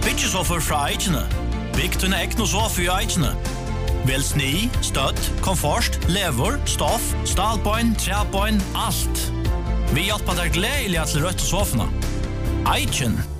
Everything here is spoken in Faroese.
Byggesofer fra Eichene. Bygg til egn og sofa i Eichene. Vel sni, støtt, komfort, lever, stoff, stalbøyn, trebøyn, alt. Vi hjelper deg gledelig til rødt sofene. Eichen.